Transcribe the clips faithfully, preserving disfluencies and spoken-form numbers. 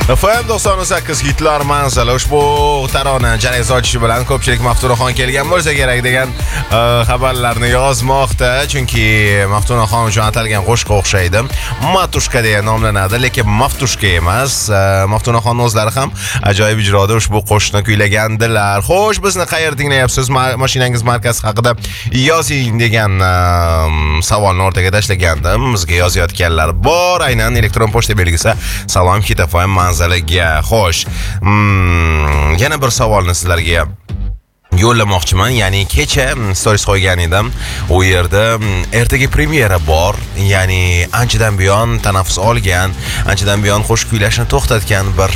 F M to'qson sakkiz hitlar manzili ushbu tarona jarayaz ochishi bilan ko'pchilik Maftunaxon kelgan bo'lsa kerak degan xabarlarni yozmoqda. Chunki Maftunaxon uchun atalgan qo'shiqqa o'xshaydi. Matushka deya nomlanadi, lekin Maftushka emas. Maftunaxon o'zlari ham ajoyib ijroda ushbu qo'shiqni kuylagandilar. Xo'sh, bizni qayerda tinglayapsiz? Mashinangiz markasi haqida yozing degan savolni o'rtaga tashlagandim. Bizga yozayotganlar bor. Aynan elektron pochta belgisi Salom Hit F M manziliga. Xo'sh, hmm, yana bir savolni sizlarga yo'llamoqchiman. Ya'ni kecha stories qo'ygan edim. U yerda ertaga premyera bor. Ya'ni anchadan buyon tanaffus olgan, anchadan buyon qo'shiq kuylashni to'xtatgan bir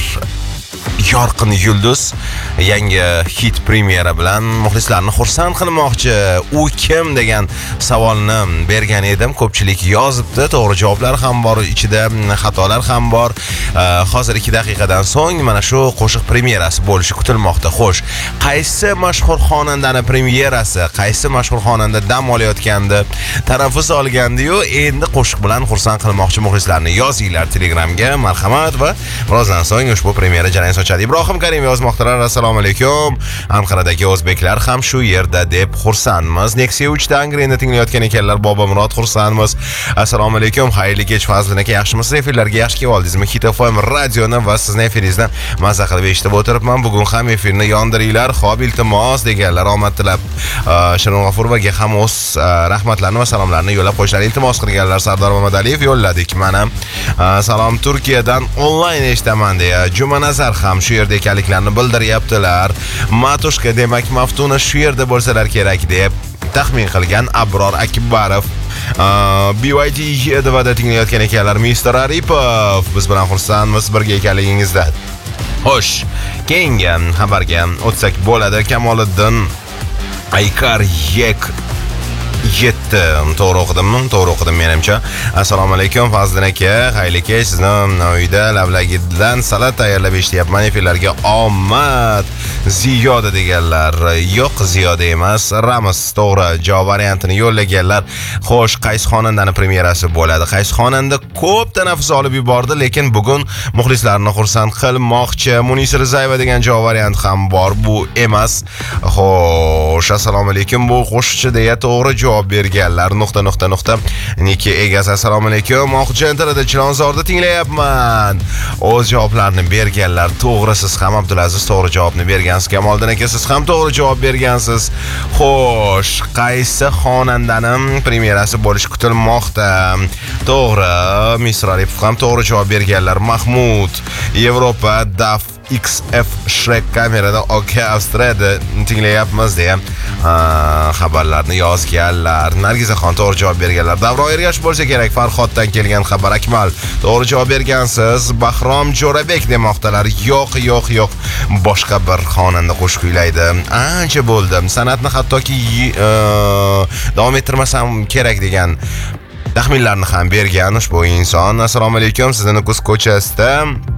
yorqin yulduz yangi hit premyera bilan muxlislarni xursand qilmoqchi. U kim degan savolni bergan edim. Ko'pchilik yozibdi. To'g'ri javoblar ham bor, ichida xatolar ham bor. Hozir ikki daqiqadan so'ng mana shu qo'shiq premyerasi bo'lishi kutilmoqda. Xo'sh, qaysi mashhur xonandani premyerasi, qaysi mashhur xonanda dam olayotgandi, tanaffus olgandi-yu, endi qo'shiq bilan xursand qilmoqchi muxlislarni yozinglar Telegramga. Marhamat va birozdan so'ng ushbu premyera jarayoni sochadi. Ibrohim Karim yozmoqdalar. Assalomu alaykum. Anqaradagi o'zbeklar ham shu yerda deb xursandmiz. Nexia uch da Angrenda tinglayotgan ekanlar. Bobomurod xursandmiz. Assalomu alaykum. Xayrli kech Fazlin aka, yaxshimisiz? Efirlarga yaxshi kelib oldingizmi? Hit F M radioni va sizning efiringizni mazza qilib eshitib o'tiribman. Bugun ham efirni yondiringlar. Xo'p, iltimos deganlar. Omad tilab Shirin G'ofurovaga ham o'z rahmatlarini va salomlarini yo'llab qo'yishlarini iltimos qilganlar. Sardor Mamadaliyev yo'lladik. Mana salom Turkiyadan onlayn eshitaman deya Jumanazar ham shu yerda ekanliklarini bildiryaptilar. Matushka demak Maftuna shu yerda bo'lsalar kerak deb taxmin qilgan Abror Akbarov. B Y T Edvada tinglayotgan ekanlar. Mister Aripov biz bilan xursandmiz birga ekanligingizdan. Xo'sh, keyingi xabarga o'tsak bo'ladi. Kamoliddin Aykar Yek yetti. To'g'ri o'qidimmi? To'g'ri o'qidim menimcha. Assalomu alaykum Fazlin aka. Xayrli kech. Sizni uyda lavlagidan salat tayyorlab eshityapman. Efirlarga omad. Ziyoda deganlar. Yo'q, Ziyoda emas. Ramos to'g'ri javob variantini yo'llaganlar. Xo'sh, qaysi xonandani premyerasi bo'ladi? Qaysi xonanda ko'p tanaffus olib yubordi, lekin bugun muxlislarni xursand qilmoqchi? Munisa Rizayeva degan javob varianti ham bor. Bu emas. Xo'sh, assalomu alaykum. Bu qo'shiqchi deya to'g'ri javob berganlar. Nuqta nuqta nuqta. Niki egasi assalomu alaykum. Oqjantarada Chilonzorda tinglayapman. O'z javoblarini berganlar. To'g'ri, siz ham Abdulaziz to'g'ri javobni bergansiz. Kamoliddin aka, siz ham to'g'ri javob bergansiz. Xo'sh, qaysi xonandaning premyerasi bo'lishi kutilmoqda? To'g'ri, Mister Aripov ham to'g'ri javob berganlar. Mahmud Yevropa Daf X F Shrek kamerada OK Avstriyada tinglayapmiz deya xabarlarni yozganlar. Nargizaxon to'g'ri javob berganlar. Davron Ergash bo'lsa kerak. Farhoddan kelgan xabar. Akmal to'g'ri javob bergansiz. Bahrom Jo'rabek demoqdalar. Yo'q, yo'q, yo'q. Boshqa bir xonanda qo'shiq kuylaydi. Ancha bo'ldi. San'atni hattoki davom ettirmasam kerak degan taxminlarni ham bergan ushbu inson. Assalomu alaykum. Sizni Nukus ko'chasida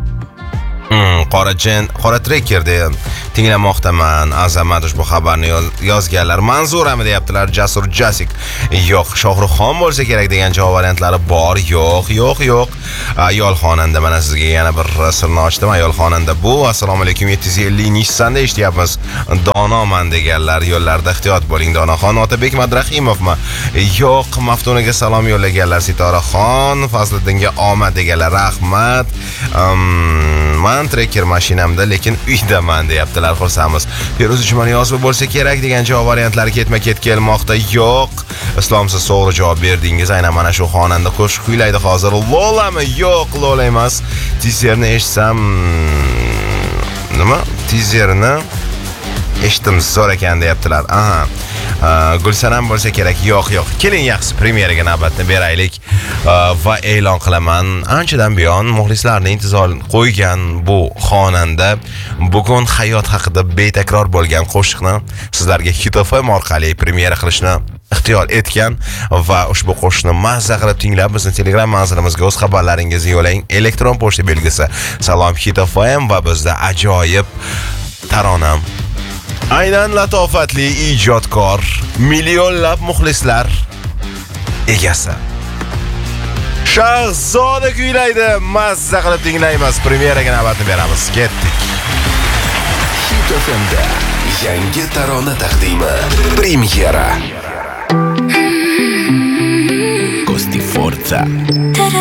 Hmm, qora jen, qora trekkerda tinglamoqdaman. Azamat ushbu xabarni yozganlar. Manzurami deyaptilar. Jasur Jasik. Yo'q, Shohruxxon bo'lsa kerak degan javob variantlari bor. Yo'q, yo'q, yo'q. Ayol xonanda. Mana sizga yana bir sirni ochdim. Ayol xonanda bu. Assalomu alaykum. yetti yuz ellik Nissan'da eshityapmiz. Donoman deganlar. Yo'llarda ehtiyot bo'ling. Donoxon Otabek Madrahimovmi? Yo'q, Maftunaga salom yo'llaganlar. Sitoraxon Fazliddinga omad deganlar. Rahmat. Um, man trekker mashinamda, lekin uydaman deyaptilar. Xursamiz. Feruz Jumaniyozov bo'lsa kerak degan javob variantlari ketma-ket kelmoqda. Yo'q. Islomsiz to'g'ri javob berdingiz. Aynan mana shu xonanda qo'shiq kuylaydi hozir. Lolami? Yo'q, Lola emas. Tizerni eshitsam nima? Tizerni eshitdim zo'r ekan deyaptilar. Aha. Gulsanam bo'lsa kerak. Yo'q, yo'q. Keling yaxshi premyeraga navbatni beraylik va e'lon qilaman. Anchadan buyon muxlislarning intizor qo'ygan bu xonanda bugun hayot haqida betakror bo'lgan qo'shiqni sizlarga Hit F M orqali premyera qilishni ixtiyor etgan va ushbu qo'shiqni mazza qilib tinglab bizni Telegram manzilimizga o'z xabarlaringizni yo'llang. Elektron pochta belgisi Salom Hit F M va bizda ajoyib taronam. Aynan latofatli ijodkor, millionlab muxlislar egasi Shahzoda kuylaydi. Mazza qilib tinglaymiz. Premyeraga navbatni beramiz. Ketdik. Hit F M'da yangi tarona taqdimi. Premyera. Costi Forza.